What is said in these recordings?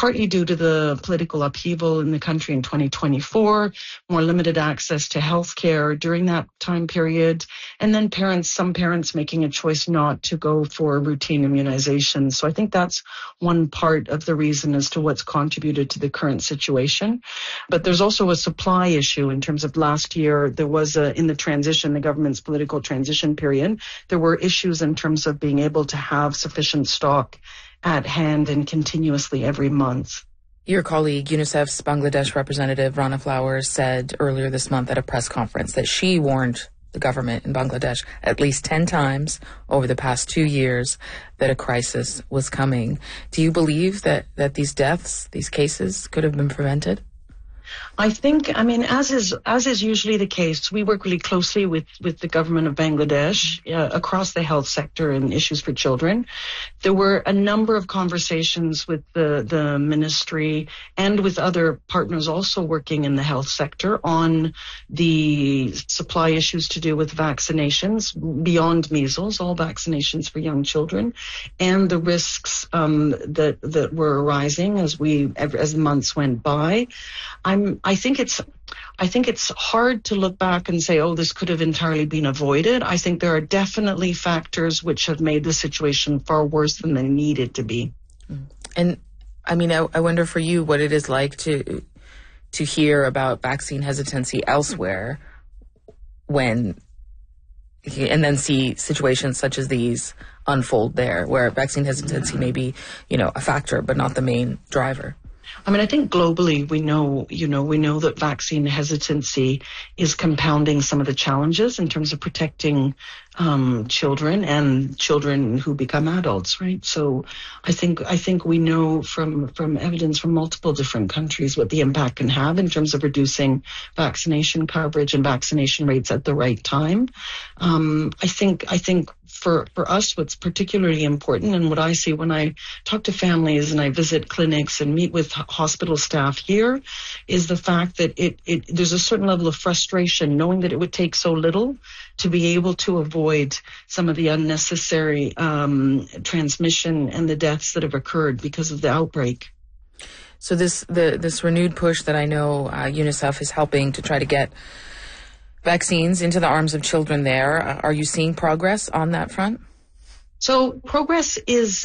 partly due to the political upheaval in the country in 2024, more limited access to healthcare during that time period, and then some parents making a choice not to go for routine immunizations. So I think that's one part of the reason as to what's contributed to the current situation. But there's also a supply issue in terms of last year. There was in the government's political transition period, there were issues in terms of being able to have sufficient stock at hand and continuously every month. Your colleague, UNICEF's Bangladesh representative, Rana Flowers, said earlier this month at a press conference that she warned the government in Bangladesh at least 10 times over the past 2 years that a crisis was coming. Do you believe that these deaths, these cases, could have been prevented? I think, as is usually the case, we work really closely with the government of Bangladesh across the health sector and issues for children. There were a number of conversations with the ministry and with other partners also working in the health sector on the supply issues to do with vaccinations beyond measles, all vaccinations for young children, and the risks that were arising as the months went by. I think it's hard to look back and say, oh, this could have entirely been avoided. I think there are definitely factors which have made the situation far worse than they needed to be. And I wonder for you what it is like to hear about vaccine hesitancy elsewhere and then see situations such as these unfold there, where vaccine hesitancy may be, a factor, but not the main driver. I think globally we know that vaccine hesitancy is compounding some of the challenges in terms of protecting children and children who become adults, right? So I think we know from evidence from multiple different countries what the impact can have in terms of reducing vaccination coverage and vaccination rates at the right time. I think for us, what's particularly important, and what I see when I talk to families and I visit clinics and meet with hospital staff here, is the fact that there's a certain level of frustration knowing that it would take so little to be able to avoid some of the unnecessary transmission and the deaths that have occurred because of the outbreak. So this renewed push that I know UNICEF is helping to try to get vaccines into the arms of children there. Are you seeing progress on that front? So progress is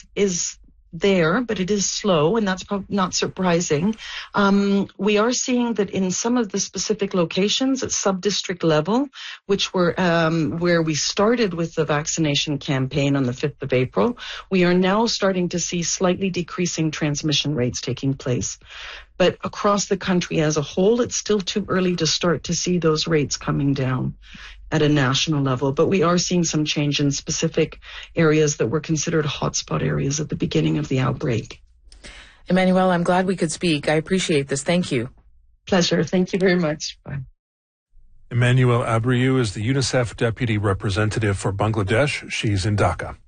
there, but it is slow, and that's not surprising. We are seeing that in some of the specific locations at sub-district level, which were where we started with the vaccination campaign on the 5th of April, we are now starting to see slightly decreasing transmission rates taking place. But across the country as a whole, it's still too early to start to see those rates coming down at a national level. But we are seeing some change in specific areas that were considered hotspot areas at the beginning of the outbreak. Emmanuelle, I'm glad we could speak. I appreciate this. Thank you. Pleasure. Thank you very much. Bye. Emmanuelle Abreu is the UNICEF Deputy Representative for Bangladesh. She's in Dhaka.